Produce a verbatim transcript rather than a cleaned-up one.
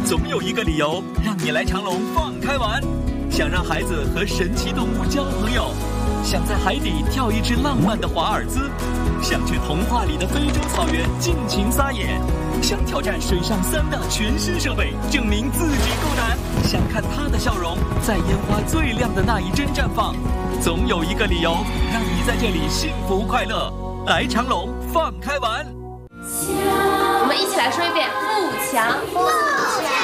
总有一个理由让你来长隆放开玩。想让孩子和神奇动物交朋友，想在海底跳一只浪漫的华尔兹，想去童话里的非洲草原尽情撒野，想挑战水上三大全新设备，证明自己够胆，想看他的笑容在烟花最亮的那一帧绽放。总有一个理由让你在这里幸福快乐。来长隆放开玩。 我们一起来说一遍：富强。 富强。